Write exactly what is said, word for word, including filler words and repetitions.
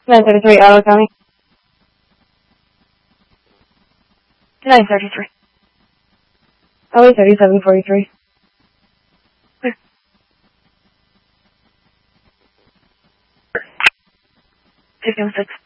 nine thirty-three, Ottawa County. nine thirty-three. Oh, wait, thirty-seven forty-three. Clear. fifteen six.